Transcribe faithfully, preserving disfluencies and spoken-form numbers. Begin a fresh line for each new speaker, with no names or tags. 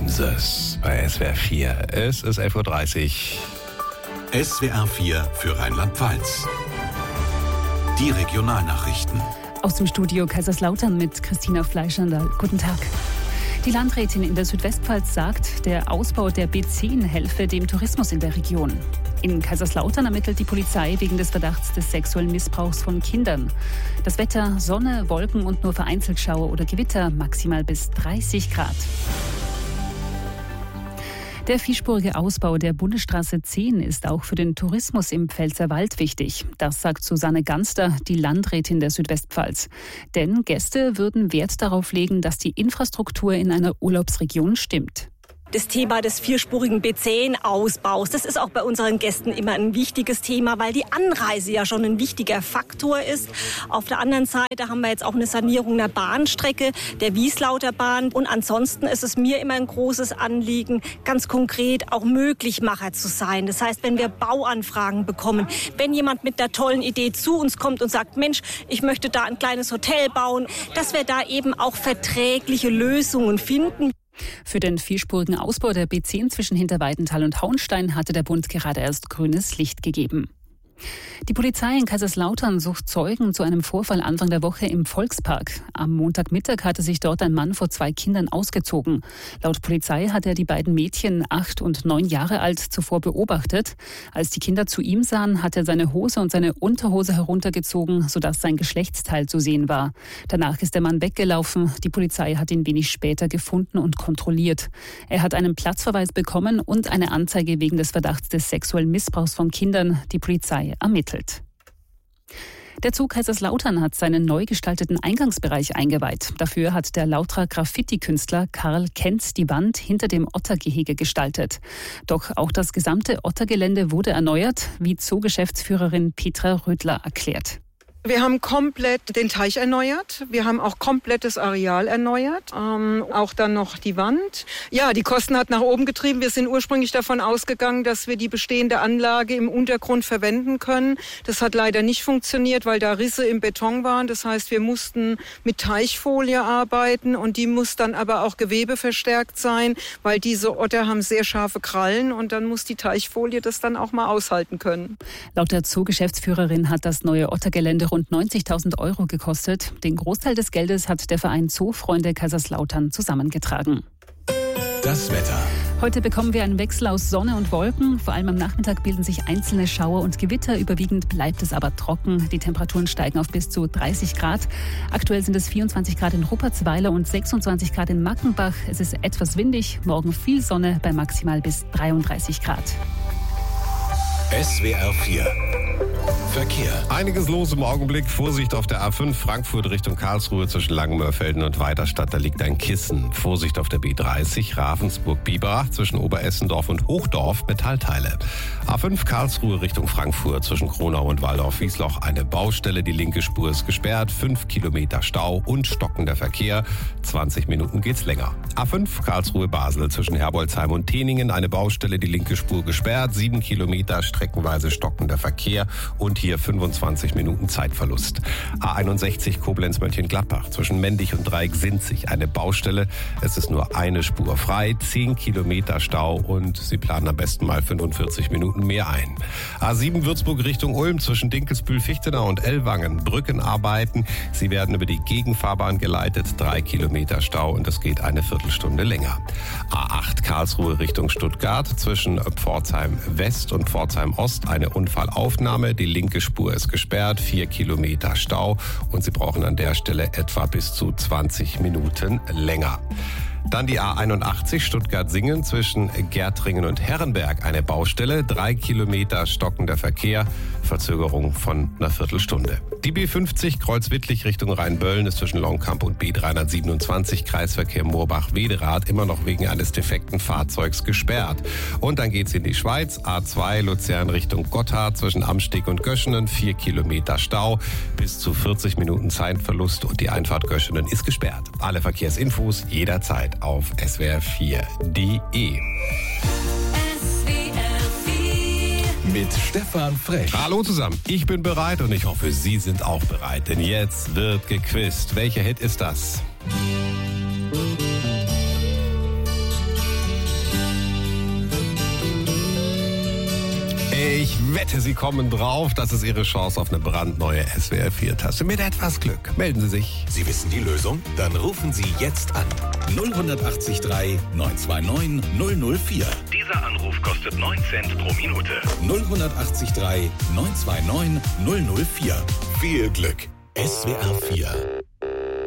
Kansas bei S W R vier. Es ist elf Uhr dreißig.
S W R vier für Rheinland-Pfalz. Die Regionalnachrichten.
Aus dem Studio Kaiserslautern mit Christina Fleischander. Guten Tag. Die Landrätin in der Südwestpfalz sagt, der Ausbau der B zehn helfe dem Tourismus in der Region. In Kaiserslautern ermittelt die Polizei wegen des Verdachts des sexuellen Missbrauchs von Kindern. Das Wetter: Sonne, Wolken und nur vereinzelt Schauer oder Gewitter, maximal bis dreißig Grad. Der vierspurige Ausbau der Bundesstraße zehn ist auch für den Tourismus im Pfälzerwald wichtig. Das sagt Susanne Ganster, die Landrätin der Südwestpfalz. Denn Gäste würden Wert darauf legen, dass die Infrastruktur in einer Urlaubsregion stimmt.
Das Thema des vierspurigen B zehn-Ausbaus, das ist auch bei unseren Gästen immer ein wichtiges Thema, weil die Anreise ja schon ein wichtiger Faktor ist. Auf der anderen Seite haben wir jetzt auch eine Sanierung der Bahnstrecke, der Wieslauterbahn. Und ansonsten ist es mir immer ein großes Anliegen, ganz konkret auch Möglichmacher zu sein. Das heißt, wenn wir Bauanfragen bekommen, wenn jemand mit einer tollen Idee zu uns kommt und sagt, Mensch, ich möchte da ein kleines Hotel bauen, dass wir da eben auch verträgliche Lösungen finden.
Für den vierspurigen Ausbau der B zehn zwischen Hinterweidenthal und Hauenstein hatte der Bund gerade erst grünes Licht gegeben. Die Polizei in Kaiserslautern sucht Zeugen zu einem Vorfall Anfang der Woche im Volkspark. Am Montagmittag hatte sich dort ein Mann vor zwei Kindern ausgezogen. Laut Polizei hat er die beiden Mädchen, acht und neun Jahre alt, zuvor beobachtet. Als die Kinder zu ihm sahen, hat er seine Hose und seine Unterhose heruntergezogen, sodass sein Geschlechtsteil zu sehen war. Danach ist der Mann weggelaufen. Die Polizei hat ihn wenig später gefunden und kontrolliert. Er hat einen Platzverweis bekommen und eine Anzeige wegen des Verdachts des sexuellen Missbrauchs von Kindern. Die Polizei ermittelt. Der Zoo Kaiserslautern hat seinen neu gestalteten Eingangsbereich eingeweiht. Dafür hat der Lauterer Graffiti-Künstler Karl Kenz die Wand hinter dem Ottergehege gestaltet. Doch auch das gesamte Ottergelände wurde erneuert, wie Zoo-Geschäftsführerin Petra Rödler erklärt.
Wir haben komplett den Teich erneuert. Wir haben auch komplett das Areal erneuert. Ähm, auch dann noch die Wand. Ja, die Kosten hat nach oben getrieben. Wir sind ursprünglich davon ausgegangen, dass wir die bestehende Anlage im Untergrund verwenden können. Das hat leider nicht funktioniert, weil da Risse im Beton waren. Das heißt, wir mussten mit Teichfolie arbeiten und die muss dann aber auch gewebeverstärkt sein, weil diese Otter haben sehr scharfe Krallen und dann muss die Teichfolie das dann auch mal aushalten können.
Laut der Zoo-Geschäftsführerin hat das neue Ottergelände rund neunzigtausend Euro gekostet. Den Großteil des Geldes hat der Verein Zoofreunde Kaiserslautern zusammengetragen.
Das Wetter.
Heute bekommen wir einen Wechsel aus Sonne und Wolken. Vor allem am Nachmittag bilden sich einzelne Schauer und Gewitter. Überwiegend bleibt es aber trocken. Die Temperaturen steigen auf bis zu dreißig Grad. Aktuell sind es vierundzwanzig Grad in Ruppertsweiler und sechsundzwanzig Grad in Mackenbach. Es ist etwas windig. Morgen viel Sonne bei maximal bis dreiunddreißig Grad.
S W R vier Verkehr.
Einiges los im Augenblick. Vorsicht auf der A fünf Frankfurt Richtung Karlsruhe zwischen Langenmörfelden und Weiterstadt. Da liegt ein Kissen. Vorsicht auf der B dreißig Ravensburg-Biberach zwischen Oberessendorf und Hochdorf. Metallteile. A fünf Karlsruhe Richtung Frankfurt zwischen Kronau und Waldorf-Wiesloch. Eine Baustelle. Die linke Spur ist gesperrt. Fünf Kilometer Stau und stockender Verkehr. zwanzig Minuten geht's länger. A fünf Karlsruhe-Basel zwischen Herbolzheim und Teningen. Eine Baustelle. Die linke Spur gesperrt. Sieben Kilometer streckenweise stockender Verkehr und hier fünfundzwanzig Minuten Zeitverlust. A einundsechzig Koblenz-Mönchengladbach zwischen Mendig und Dreieck-Sinzig eine Baustelle. Es ist nur eine Spur frei, zehn Kilometer Stau und Sie planen am besten mal fünfundvierzig Minuten mehr ein. A sieben Würzburg Richtung Ulm zwischen Dinkelsbühl-Fichtenau und Ellwangen. Brückenarbeiten. Sie werden über die Gegenfahrbahn geleitet. Drei Kilometer Stau und es geht eine Viertelstunde länger. A acht Karlsruhe Richtung Stuttgart zwischen Pforzheim West und Pforzheim Ost eine Unfallaufnahme. Die linke Spur ist gesperrt, vier Kilometer Stau und Sie brauchen an der Stelle etwa bis zu zwanzig Minuten länger. Dann die A einundachtzig Stuttgart-Singen zwischen Gärtringen und Herrenberg. Eine Baustelle, drei Kilometer stockender Verkehr, Verzögerung von einer Viertelstunde. Die B fünfzig Kreuzwittlich Richtung Rheinböllen ist zwischen Longkamp und B dreihundertsiebenundzwanzig Kreisverkehr Moorbach-Wederath immer noch wegen eines defekten Fahrzeugs gesperrt. Und dann geht's in die Schweiz. A zwei Luzern Richtung Gotthard zwischen Amsteg und Göschenen, vier Kilometer Stau, bis zu vierzig Minuten Zeitverlust und die Einfahrt Göschenen ist gesperrt. Alle Verkehrsinfos jederzeit auf S W R vier Punkt de.
Mit Stefan Frech.
Hallo zusammen, ich bin bereit und ich hoffe, Sie sind auch bereit, denn jetzt wird gequizt. Welcher Hit ist das? Ich wette, Sie kommen drauf. Das ist Ihre Chance auf eine brandneue S W R vier Tasse. Mit etwas Glück. Melden Sie sich.
Sie wissen die Lösung? Dann rufen Sie jetzt an. null acht drei neun zwei neun null null vier.
Dieser Anruf kostet neun Cent pro Minute.
null acht drei neun zwei neun null null vier. Viel Glück. S W R vier.